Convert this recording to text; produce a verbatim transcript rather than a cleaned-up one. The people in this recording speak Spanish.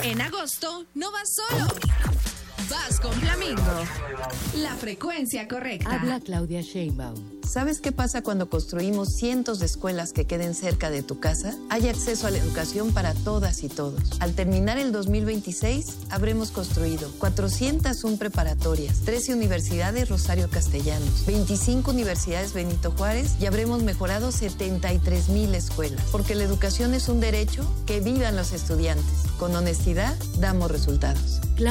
En agosto no vas solo. Vas con Flamingo. La frecuencia correcta. Habla Claudia Sheinbaum. ¿Sabes qué pasa cuando construimos cientos de escuelas que queden cerca de tu casa? Hay acceso a la educación para todas y todos. Al terminar el dos mil veintiséis, habremos construido cuatrocientas una preparatorias, trece universidades Rosario Castellanos, veinticinco universidades Benito Juárez y habremos mejorado setenta y tres mil escuelas. Porque la educación es un derecho, que vivan los estudiantes. Con honestidad, damos resultados.